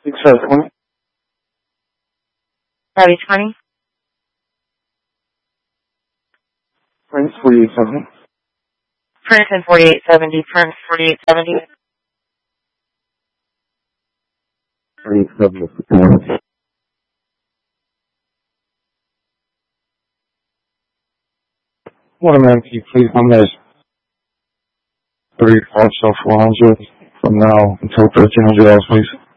620. Abby 20. Prince 4870. Princeton 4870. Prince 4870. 4870. What a man, can you please nominate 35 self-400 from now until 1300 hours, please?